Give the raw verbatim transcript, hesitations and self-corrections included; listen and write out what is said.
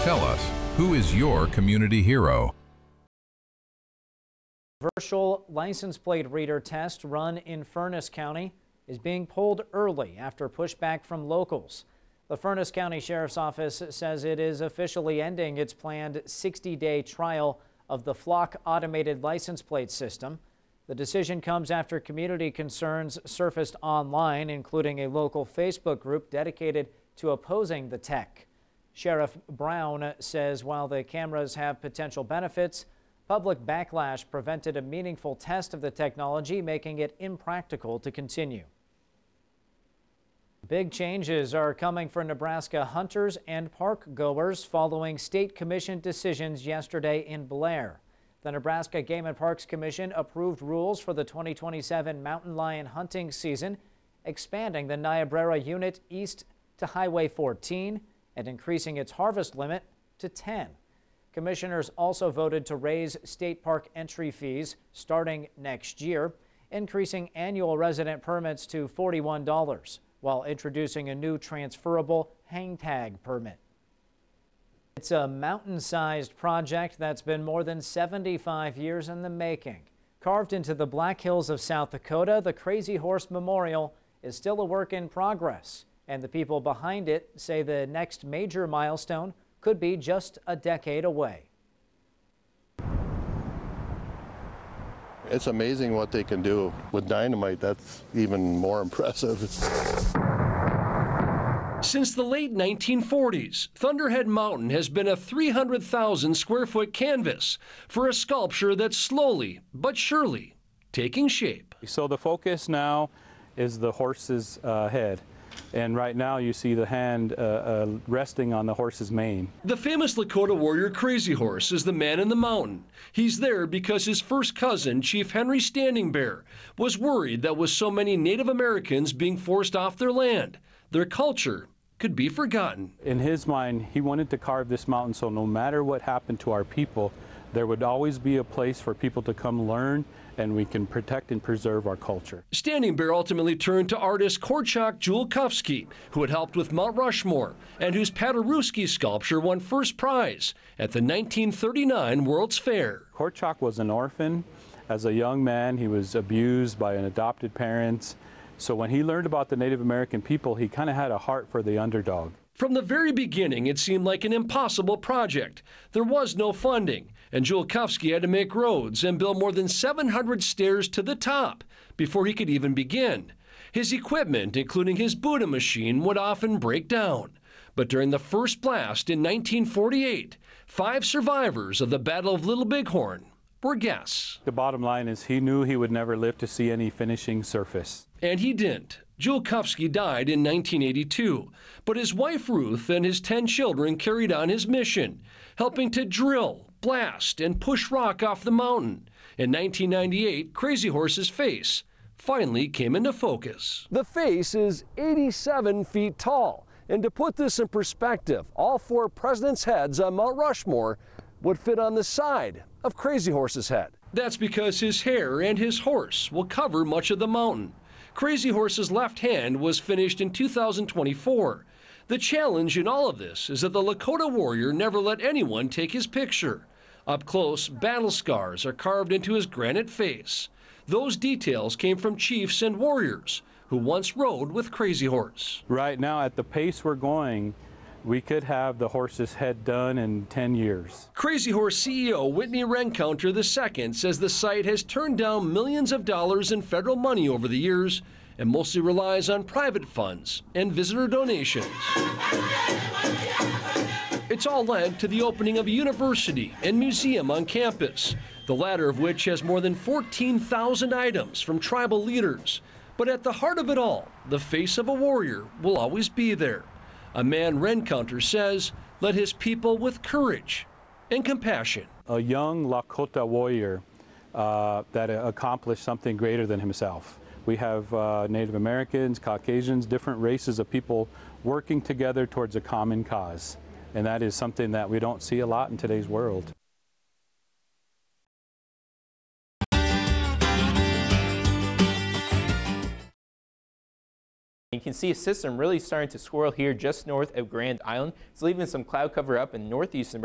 Tell us, who is your community hero? Virtual license plate reader test run in Furnas County is being pulled early after pushback from locals. The Furnas County Sheriff's Office says it is officially ending its planned sixty day trial of the Flock automated license plate system. The decision comes after community concerns surfaced online, including a local Facebook group dedicated to opposing the tech. Sheriff Brown says while the cameras have potential benefits, public backlash prevented a meaningful test of the technology, making it impractical to continue. Big changes are coming for Nebraska hunters and park goers following state commission decisions yesterday in Blair. The Nebraska Game and Parks Commission approved rules for the twenty twenty-seven mountain lion hunting season, expanding the Niobrara unit east to Highway fourteen and increasing its harvest limit to ten. Commissioners also voted to raise state park entry fees starting next year, increasing annual resident permits to forty-one dollars, while introducing a new transferable hang tag permit. It's a mountain-sized project that's been more than seventy-five years in the making. Carved into the Black Hills of South Dakota, the Crazy Horse Memorial is still a work in progress, and the people behind it say the next major milestone could be just a decade away. It's amazing what they can do with dynamite. That's even more impressive. Since the late nineteen forties, Thunderhead Mountain has been a three hundred thousand square foot canvas for a sculpture that's slowly but surely taking shape. So the focus now is the horse's uh, head. And right now you see the hand uh, uh, resting on the horse's mane. The famous Lakota warrior Crazy Horse is the man in the mountain. He's there because his first cousin, Chief Henry Standing Bear, was worried that with so many Native Americans being forced off their land, their culture could be forgotten. In his mind, he wanted to carve this mountain so no matter what happened to our people, there would always be a place for people to come learn, and we can protect and preserve our culture. Standing Bear ultimately turned to artist Korczak Julkowski, who had helped with Mount Rushmore and whose Paderewski sculpture won first prize at the nineteen thirty-nine World's Fair. Korczak was an orphan. As a young man, he was abused by an adopted parents. So when he learned about the Native American people, he kind of had a heart for the underdog. From the very beginning, it seemed like an impossible project. There was no funding, and Julkowski had to make roads and build more than seven hundred stairs to the top before he could even begin. His equipment, including his Buddha machine, would often break down. But during the first blast in nineteen forty-eight, five survivors of the Battle of Little Bighorn were guests. The bottom line is he knew he would never live to see any finishing surface. And he didn't. Julkowski died in nineteen eighty-two, but his wife Ruth and his ten children carried on his mission, helping to drill, blast, and push rock off the mountain. In nineteen ninety-eight, Crazy Horse's face finally came into focus. The face is eighty-seven feet tall, and to put this in perspective, all four presidents' heads on Mount Rushmore would fit on the side of Crazy Horse's head. That's because his hair and his horse will cover much of the mountain. Crazy Horse's left hand was finished in two thousand twenty-four. The challenge in all of this is that the Lakota warrior never let anyone take his picture. Up close, battle scars are carved into his granite face. Those details came from chiefs and warriors who once rode with Crazy Horse. Right now, at the pace we're going, we could have the horse's head done in ten years. Crazy Horse C E O Whitney Rencounter the second says the site has turned down millions of dollars in federal money over the years and mostly relies on private funds and visitor donations. It's all led to the opening of a university and museum on campus, the latter of which has more than fourteen thousand items from tribal leaders. But at the heart of it all, the face of a warrior will always be there. A man Rencounter says led his people with courage and compassion. A young Lakota warrior uh, that accomplished something greater than himself. We have uh, Native Americans, Caucasians, different races of people working together towards a common cause. And that is something that we don't see a lot in today's world. You can see a system really starting to swirl here just north of Grand Island. It's leaving some cloud cover up in northeastern